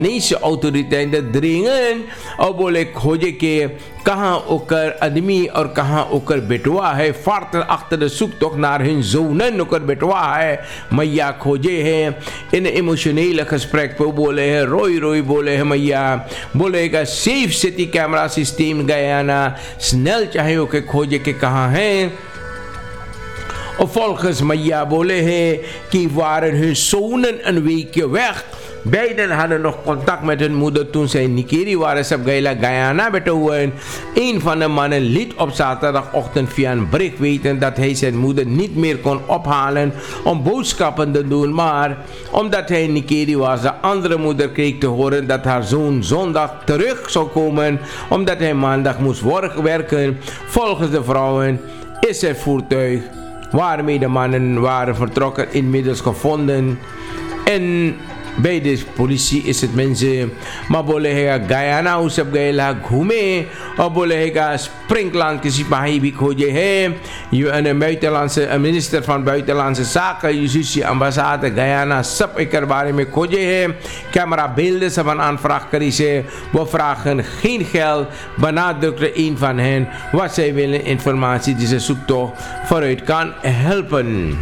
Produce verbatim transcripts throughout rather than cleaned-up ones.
Chinese autoriteiten dringen और बोले खोजे के कहाँ ओकर आदमी और कहाँ ओकर बेटवा है फार्त अख्तर सुख तोक नारहिन जोनन ओकर बेटवा है मैया खोजे है इन इमोशनल एक्सप्रेस पे बोले है रोई रोई बोले है मैया बोले का सेफ सिटी कैमरा सिस्टम गया ना स्नेल चाहे ओके खोजे के कहाँ है और volgens मैया बोले है कि waren hun zonen een weekje weg. Beiden hadden nog contact met hun moeder toen zij in Nikeri waren. Ze hebben Guyana betrokken. Een van de mannen liet op zaterdagochtend via een bericht weten dat hij zijn moeder niet meer kon ophalen om boodschappen te doen. Maar omdat hij in Nikeri was, de andere moeder kreeg te horen dat haar zoon zondag terug zou komen omdat hij maandag moest werken. Volgens de vrouwen is het voertuig waarmee de mannen waren vertrokken inmiddels gevonden. En bij de politie is het mensen maar बोले है Guyana वो सब गए ला घूमे और बोले है स्प्रिंगलैंड के सिपाही भी खोजे है ये een buitenlandse minister van buitenlandse zaken justitie ambassade Guyana सब एक बारे में खोजे है कैमरा beelden सब een aanvraag करी से वो vragen geen geld benadrukte een van hen wat zij willen informatie die ze zoektocht vooruit kan helpen.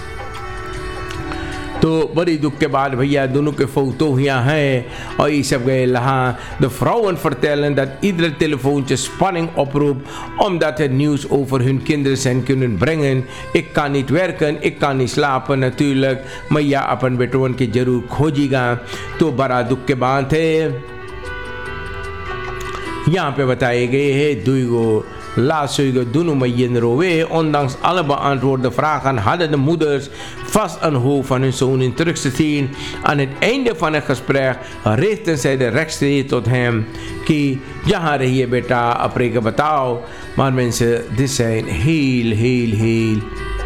तो बड़ी दुख के बाद भैया दोनों के फोटो यहाँ हैं और ये सब गए लहाँ de vrouwen vertellen dat iedere telefoontje spanning oproept omdat het nieuws over hun kinderen zijn kunnen brengen. Ik kan niet werken, ik kan niet slapen natuurlijk, maar ja अपन बेटवन के जरूर खोजिएगा. तो बड़ा दुख के बात है. यहाँ पे बताए गए हैं दुईगो Laatste doen in Rowe, ondanks alle beantwoorde vragen hadden de moeders vast een hoofd van hun zoon in terug te zien. Aan het einde van het gesprek richtten zij de rechtstreeks tot hem. Ki, jahan rahiye beta, apreke batao. Maar mensen, dit zijn heel, heel, heel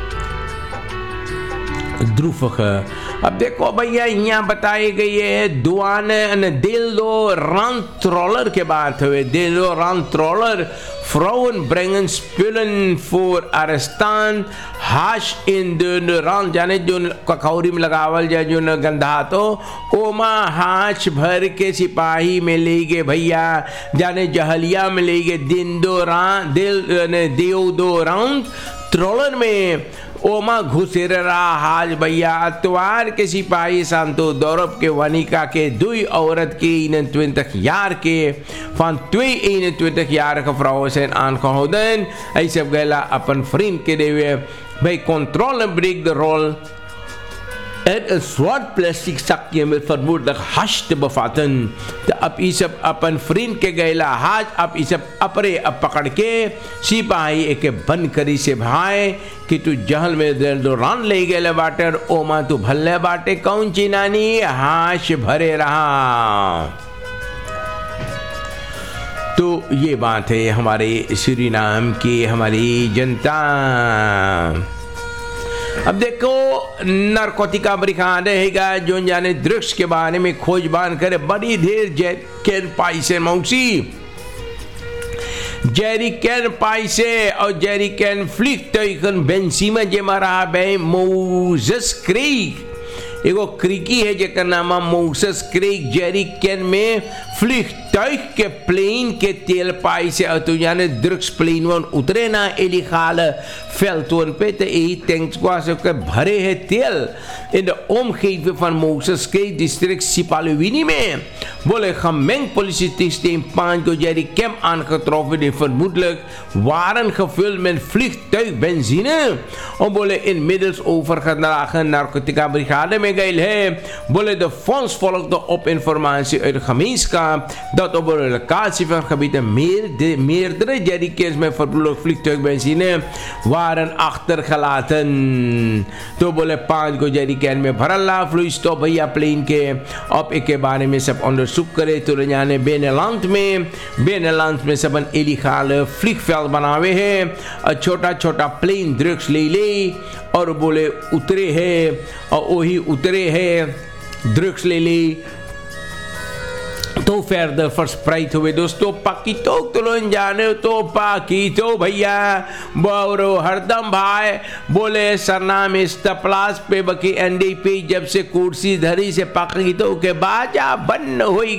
droevige. अब देखो भैया यहाँ बताए गए है douane dildo randtroller के बात हुए dildo randtroller vrouwen brengen spullen voor arrestant hash in de rand जाने जो ककौरी में लगावल जाए जो न गंधा तो ओमा हाश भर के सिपाही में ले गए भैया जाने जहलिया में ले गए दिन दो रान दिल ने देव दो राउंड ट्रोलर में ओमा घुसेर रहा हाज भैया अतवार के सिपाही सांतो दौरब के वनिका के दुई औरत के eenentwintig jaar के van twee eenentwintig-jarige vrouwen zijn aangehouden. Hij zegt gela op een vriend के देवे bij controle breekt de rol uit een zwart plastic zakje met vermoedelijk hash te bevatten. अब इस अपन फ्रेंड के गैला हाज अब इस अपरे अब पकड़ के सिपाही एक बंद करी से भाई कि तू जहल में दौरान ले गए बाटे ओमा तू भल्ले बाटे कौन चिनानी हाश भरे रहा. तो ये बात है हमारे सूरीनाम की हमारी जनता. अब देखो नारकोटिका ब्रिकांड रहेगा जो जाने ड्रग्स के बारे में खोजबान करे बड़ी देर जेरिकन पाइसे मौसी जेरिकन पाइसे और जेरिकन फ्लिक तोइकन बेंसीमा जे मारा बे मोसेस क्रीक एगो क्रिकी है जेकर नाम मोसेस क्रीक जेरिकन में फ्लिक तोइक के प्लेन के तेल पाइसे और तो जाने ड्रग्स प्लेन वन उतरे ना इलीगale veldtoon पे तो यही टैंक्स को भरे है तेल in de omgeving van Moses Creek district Sipaliwini में बोले gemengd politiesysteem Panko Jerrycam aangetroffen die vermoedelijk waren gevuld met vliegtuigbenzine en बोले inmiddels overgedragen narcotica brigade में गए है. बोले de fonds volgde op informatie uit de gemeenschap dat op de locatie van gebieden meer de, meerdere jerrycans met vermoedelijk vliegtuigbenzine waren achtergelaten. तो बोले पांच को jerrycan में भरला फ्लूइस्टो भैया प्लेन के अब एक के बारे में सब onderzoek करे तो जाने बेनेलैंड में बेनेलैंड में सब इलीगल vliegveld बनावे है और छोटा छोटा प्लेन ड्रग्स ले ले और बोले उतरे है और वही उतरे है ड्रग्स ले ले. तो फिर द फर्स्ट प्राइज हुए दोस्तों पाकितो तुलन जाने तो पाकितो भैया बोरो हरदम भाई बोले सरनाम इस तपलास पे बकी एनडीपी जब से कुर्सी धरी से पाकितो के बाजा बन हुई